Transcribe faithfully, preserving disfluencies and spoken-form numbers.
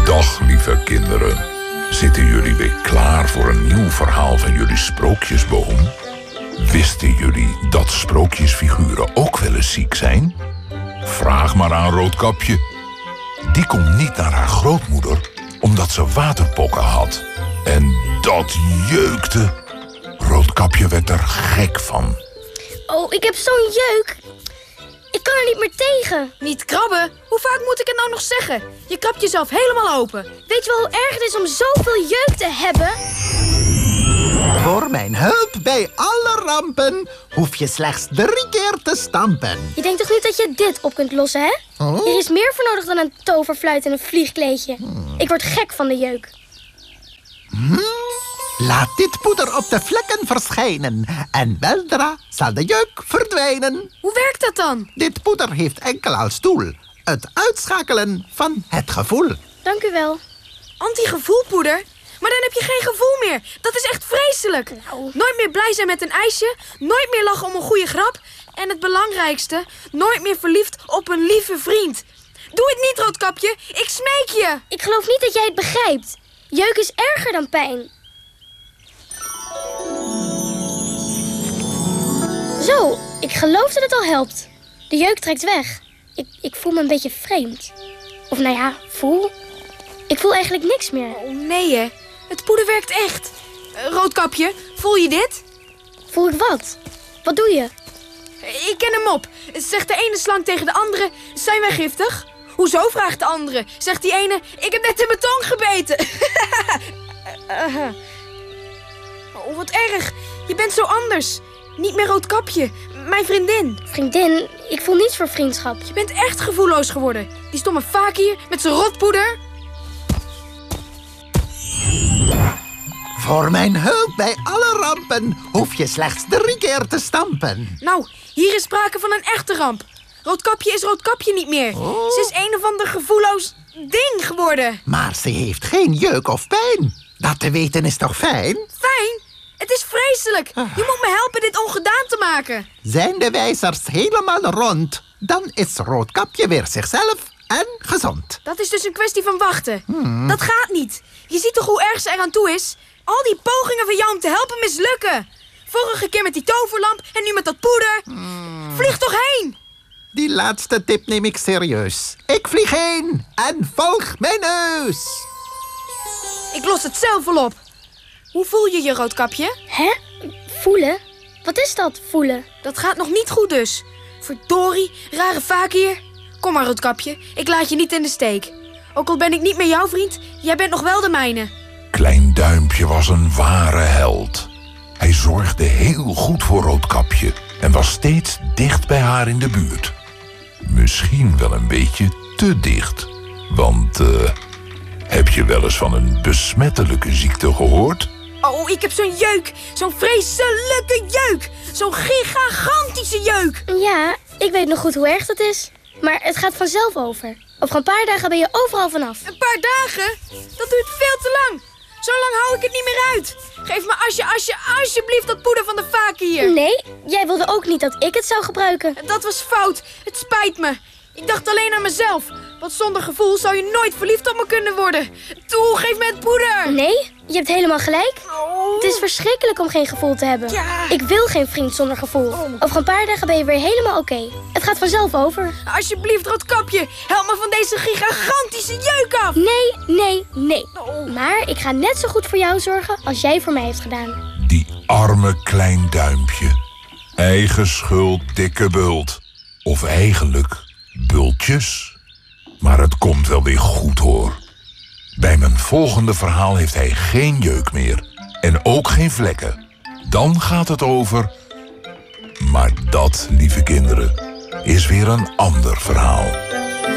Dag, lieve kinderen. Zitten jullie weer klaar voor een nieuw verhaal van jullie sprookjesboom? Wisten jullie dat sprookjesfiguren ook wel eens ziek zijn? Vraag maar aan Roodkapje. Die komt niet naar haar grootmoeder omdat ze waterpokken had. En dat jeukte. Roodkapje werd er gek van. Oh, ik heb zo'n jeuk. Ik kan er niet meer tegen. Niet krabben? Hoe vaak moet ik het nou nog zeggen? Je krabt jezelf helemaal open. Weet je wel hoe erg het is om zoveel jeuk te hebben? Voor mijn hulp bij alle rampen hoef je slechts drie keer te stampen. Je denkt toch niet dat je dit op kunt lossen, hè? Oh? Hier is meer voor nodig dan een toverfluit en een vliegkleedje. Hmm. Ik word gek van de jeuk. Hmm? Laat dit poeder op de vlekken verschijnen en weldra zal de jeuk verdwijnen. Hoe werkt dat dan? Dit poeder heeft enkel als doel het uitschakelen van het gevoel. Dank u wel. Anti-gevoelpoeder? Maar dan heb je geen gevoel meer. Dat is echt vreselijk. Nou. Nooit meer blij zijn met een ijsje. Nooit meer lachen om een goede grap. En het belangrijkste, nooit meer verliefd op een lieve vriend. Doe het niet, Roodkapje. Ik smeek je. Ik geloof niet dat jij het begrijpt. Jeuk is erger dan pijn. Zo, ik geloof dat het al helpt. De jeuk trekt weg. Ik, ik voel me een beetje vreemd. Of nou ja, voel. Ik voel eigenlijk niks meer. Oh nee, hè. Het poeder werkt echt. Uh, Roodkapje, voel je dit? Voel ik wat? Wat doe je? Ik ken hem op. Zegt de ene slang tegen de andere, zijn wij giftig? Hoezo, vraagt de andere. Zegt die ene, ik heb net in mijn tong gebeten. uh, oh, wat erg. Je bent zo anders. Niet meer Roodkapje, mijn vriendin. Vriendin? Ik voel niets voor vriendschap. Je bent echt gevoelloos geworden. Die stomme Fakir met zijn rotpoeder. Voor mijn hulp bij alle rampen hoef je slechts drie keer te stampen. Nou, hier is sprake van een echte ramp. Roodkapje is Roodkapje niet meer. Oh. Ze is een of ander gevoelloos ding geworden. Maar ze heeft geen jeuk of pijn. Dat te weten is toch fijn? Fijn? Het is vreselijk. Je moet me helpen dit ongedaan te maken. Zijn de wijzers helemaal rond, dan is Roodkapje weer zichzelf en gezond. Dat is dus een kwestie van wachten. Hmm. Dat gaat niet. Je ziet toch hoe erg ze eraan toe is? Al die pogingen van jou om te helpen mislukken. Vorige keer met die toverlamp en nu met dat poeder. Hmm. Vlieg toch heen! Die laatste tip neem ik serieus. Ik vlieg heen en volg mijn neus. Ik los het zelf wel op. Hoe voel je je, Roodkapje? Hè? Voelen? Wat is dat, voelen? Dat gaat nog niet goed dus. Verdorie, rare Fakir. Kom maar, Roodkapje. Ik laat je niet in de steek. Ook al ben ik niet meer jouw vriend, jij bent nog wel de mijne. Klein Duimpje was een ware held. Hij zorgde heel goed voor Roodkapje en was steeds dicht bij haar in de buurt. Misschien wel een beetje te dicht. Want, uh, heb je wel eens van een besmettelijke ziekte gehoord? Oh, ik heb zo'n jeuk. Zo'n vreselijke jeuk. Zo'n gigantische jeuk. Ja, ik weet nog goed hoe erg dat is. Maar het gaat vanzelf over. Over een paar dagen ben je overal vanaf. Een paar dagen? Dat duurt veel te lang. Zo lang hou ik het niet meer uit. Geef me alsje, alsje, alsjeblieft dat poeder van de Fakir. Nee, jij wilde ook niet dat ik het zou gebruiken. Dat was fout. Het spijt me. Ik dacht alleen aan mezelf. Want zonder gevoel zou je nooit verliefd op me kunnen worden. Toe, geef me het poeder. Nee, je hebt helemaal gelijk. Oh. Het is verschrikkelijk om geen gevoel te hebben. Ja. Ik wil geen vriend zonder gevoel. Oh. Over een paar dagen ben je weer helemaal oké. Okay. Het gaat vanzelf over. Alsjeblieft, Roodkapje. Help me van deze gigantische jeuk af. Nee, nee, nee. Oh. Maar ik ga net zo goed voor jou zorgen als jij voor mij hebt gedaan. Die arme Klein Duimpje. Eigen schuld, dikke bult. Of eigenlijk bultjes. Maar het komt wel weer goed, hoor. Bij mijn volgende verhaal heeft hij geen jeuk meer. En ook geen vlekken. Dan gaat het over... Maar dat, lieve kinderen, is weer een ander verhaal.